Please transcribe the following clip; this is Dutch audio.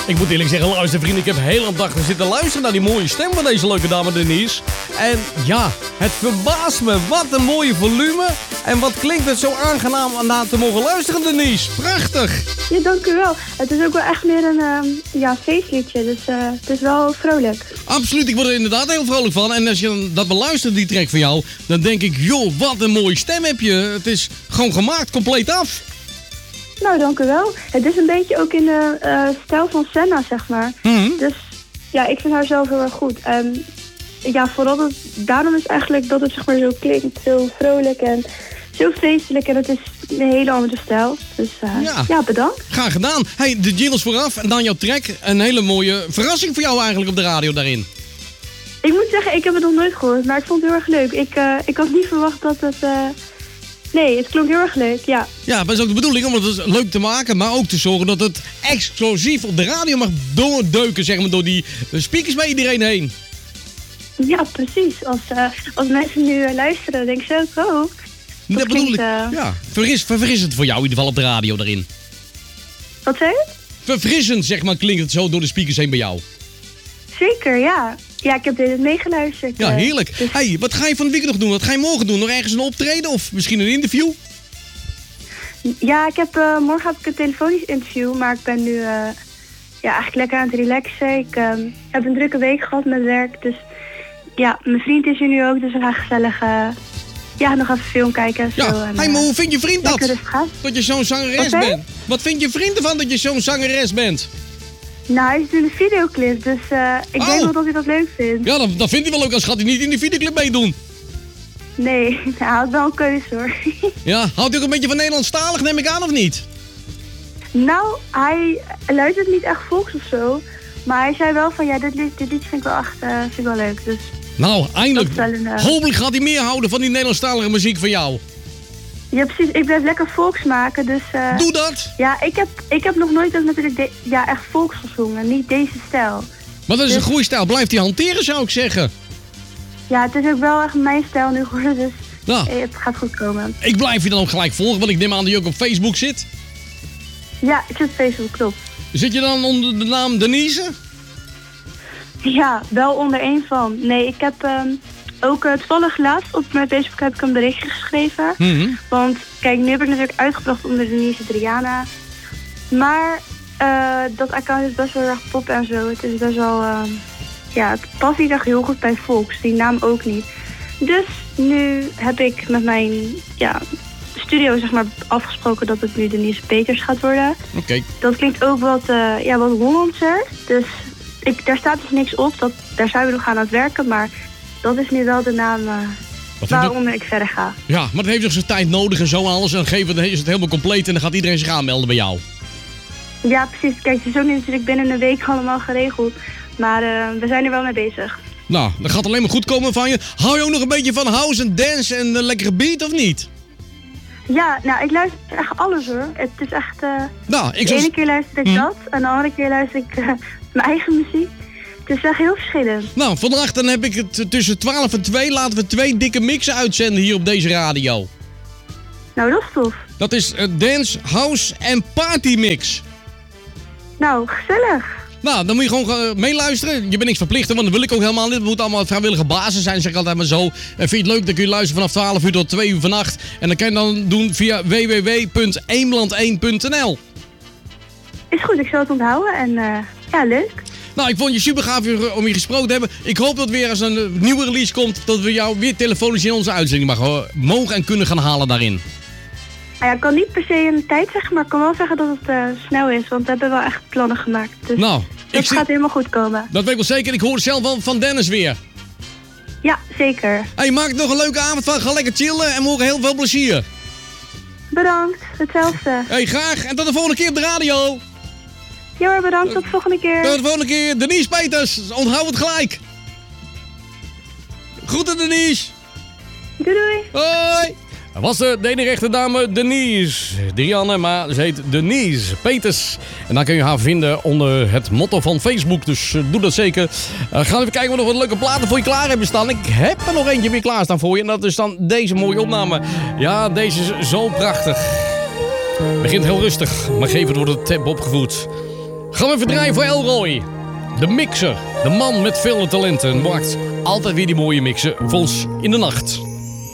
Ik moet eerlijk zeggen, luister vrienden, ik heb heel aandachtig zitten luisteren naar die mooie stem van deze leuke dame Denise. En ja, het verbaast me. Wat een mooie volume. En wat klinkt het zo aangenaam om naar te mogen luisteren, Denise. Prachtig. Ja, dank u wel. Het is ook wel echt meer een feestliedje, dus het is wel vrolijk. Absoluut, ik word er inderdaad heel vrolijk van. En als je dat beluistert, die track van jou, dan denk ik, joh, wat een mooie stem heb je. Het is gewoon gemaakt, compleet af. Nou, dank u wel. Het is een beetje ook in de stijl van Senna, zeg maar. Mhm. Dus ja, ik vind haar zelf heel erg goed. En ja, vooral daarom is eigenlijk dat het zeg maar zo klinkt. Zo vrolijk en zo feestelijk. En het is een hele andere stijl. Dus ja, bedankt. Graag gedaan. Hey, de jingles vooraf en dan jouw track. Een hele mooie verrassing voor jou eigenlijk op de radio daarin. Ik moet zeggen, ik heb het nog nooit gehoord, maar ik vond het heel erg leuk. Ik had niet verwacht dat het... Nee, het klonk heel erg leuk, ja. Ja, dat is ook de bedoeling om het leuk te maken, maar ook te zorgen dat het exclusief op de radio mag doordeuken, zeg maar, door die speakers bij iedereen heen. Ja, precies. Als mensen nu luisteren, denk ik zo, oh. Dat bedoel ik. Ja, verfrissend voor jou in ieder geval op de radio daarin. Wat zei je? Verfrissend, zeg maar, klinkt het zo door de speakers heen bij jou. Zeker, ja. Ja, ik heb dit meegeluisterd. Ja, heerlijk. Dus... Hey, wat ga je van het weekend nog doen? Wat ga je morgen doen? Nog ergens een optreden of misschien een interview? Ja, morgen heb ik een telefonisch interview, maar ik ben nu eigenlijk lekker aan het relaxen. Ik heb een drukke week gehad met werk, dus ja, mijn vriend is hier nu ook, dus we gaan gezellig nog even film kijken en zo. Ja, en, maar hoe vindt je vriend dat? Dat je zo'n zangeres bent? Wat vindt je vriend ervan dat je zo'n zangeres bent? Nou, hij is in de videoclip, dus ik denk wel dat hij dat leuk vindt. Ja, dat vindt hij wel leuk, als gaat hij niet in de videoclip meedoen. Nee, hij had wel een keuze hoor. Ja, houdt hij ook een beetje van Nederlandstalig, neem ik aan, of niet? Nou, hij luistert niet echt volks of zo. Maar hij zei wel van, ja, dit liedje vind ik wel echt vind ik wel leuk. Dus nou, eindelijk. Hopelijk gaat hij meer houden van die Nederlandstalige muziek van jou. Ja, precies. Ik blijf lekker volks maken, dus... Doe dat! Ja, ik heb nog nooit ook natuurlijk echt volks gezongen. Niet deze stijl. Maar dat is een goede stijl. Blijf die hanteren, zou ik zeggen. Ja, het is ook wel echt mijn stijl nu geworden, dus nou, het gaat goed komen. Ik blijf je dan ook gelijk volgen, want ik neem aan dat je ook op Facebook zit. Ja, ik zit op Facebook, klopt. Zit je dan onder de naam Denise? Ja, wel onder één van. Nee, ik heb ook toevallig laatst op mijn Facebook heb ik een berichtje geschreven. Mm-hmm. Want kijk, nu heb ik natuurlijk uitgebracht onder Denise Driana. Maar dat account is best wel erg pop en zo. Het is best wel... het past niet echt heel goed bij Volks. Die naam ook niet. Dus nu heb ik met mijn studio zeg maar afgesproken dat het nu Denise Peters gaat worden. Oké. Dat klinkt ook wat Hollandser. Dus daar staat dus niks op. Daar zijn we nog aan het werken. Maar dat is nu wel de naam waaronder ik verder ga. Ja, maar het heeft nog zijn tijd nodig en zo alles. En dan is het helemaal compleet en dan gaat iedereen zich aanmelden bij jou. Ja, precies. Kijk, het is ook niet natuurlijk binnen een week allemaal geregeld. Maar we zijn er wel mee bezig. Nou, dat gaat alleen maar goed komen van je. Hou je ook nog een beetje van house en dance en een lekkere beat of niet? Ja, nou, ik luister echt alles hoor. Het is echt... de ene keer luister ik dat en de andere keer luister ik mijn eigen muziek. Het is echt heel verschillend. Nou, vandaag dan heb ik het tussen 12 en 2. Laten we 2 dikke mixen uitzenden hier op deze radio. Nou, dat is tof. Dat is dance, house en party mix. Nou, gezellig. Nou, dan moet je gewoon meeluisteren. Je bent niks verplicht, want dat wil ik ook helemaal niet. Het moet allemaal vrijwillige basis zijn, zeg ik altijd maar zo. En vind je het leuk, dan kun je luisteren vanaf 12 uur tot 2 uur vannacht. En dan kan je dan doen via www.eemland1.nl. Is goed, ik zal het onthouden en leuk. Nou, ik vond je super gaaf om je gesproken te hebben. Ik hoop dat weer als een nieuwe release komt, dat we jou weer telefonisch in onze uitzending mogen en kunnen gaan halen daarin. Nou ja, ik kan niet per se een tijd zeggen, maar ik kan wel zeggen dat het snel is. Want we hebben wel echt plannen gemaakt. Dus nou, dat gaat helemaal goed komen. Dat weet ik wel zeker. Ik hoor het zelf van Dennis weer. Ja, zeker. Hey, maak er nog een leuke avond van. Ga lekker chillen en morgen heel veel plezier. Bedankt, hetzelfde. Hey, graag. En tot de volgende keer op de radio. Ja hoor, bedankt. Tot de volgende keer. Tot de volgende keer. Denise Peters. Onthoud het gelijk. Groeten, Denise. Doei doei. Hoi. Dat was de enige echte dame Denise Drianne, maar ze heet Denise Peters. En dan kun je haar vinden onder het motto van Facebook, dus doe dat zeker. Gaan we even kijken of we nog wat leuke platen voor je klaar hebben staan. Ik heb er nog eentje weer klaarstaan voor je en dat is dan deze mooie opname. Ja, deze is zo prachtig. Begint heel rustig, maar geef het wordt het tempo opgevoed. Gaan we even draaien voor Elroy. De mixer. De man met vele talenten. Maakt altijd weer die mooie mixen voor ons in de nacht.